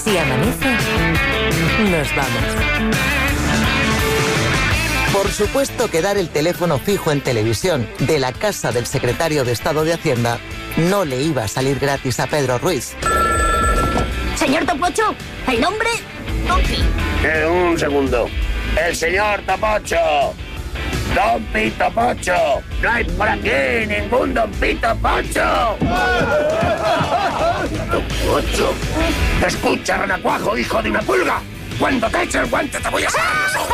Si amanece, nos vamos. Por supuesto que dar el teléfono fijo en televisión de la casa del secretario de Estado de Hacienda no le iba a salir gratis a Pedro Ruiz. Señor Topocho, ¿el nombre? Topi. Un segundo. El señor Topocho. Don Pito Pocho. No hay por aquí ningún Don Pito Pocho. Topocho. Escucha, renacuajo, hijo de una pulga. Cuando te eche el guante te voy a sacar los ojos.